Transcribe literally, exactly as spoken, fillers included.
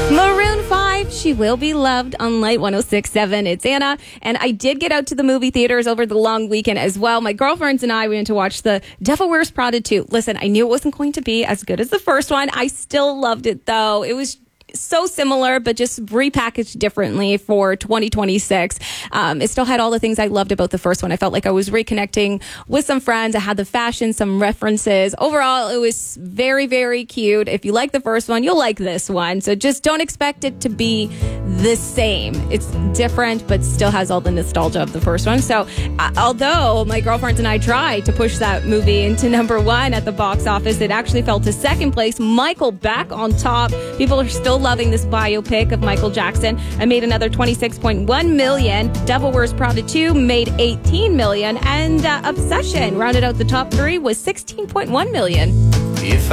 Maroon five, She Will Be Loved on Light one oh six point seven. It's Anna, and I did get out to the movie theaters over the long weekend as well. My girlfriends and I went to watch The Devil Wears Prada two. Listen, I knew it wasn't going to be as good as the first one. I still loved it, though. It was so similar, but just repackaged differently for twenty twenty-six. Um, it still had all the things I loved about the first one. I felt like I was reconnecting with some friends. I had the fashion, some references. Overall, it was very, very cute. If you like the first one, you'll like this one. So just don't expect it to be the same. It's different, but still has all the nostalgia of the first one. So uh, although my girlfriends and I tried to push that movie into number one at the box office, it actually fell to second place. Michael back on top. People are still loving this biopic of Michael Jackson. I made another twenty-six point one million. Devil Wears Prada two made eighteen million. And uh, Obsession rounded out the top three with sixteen point one million. If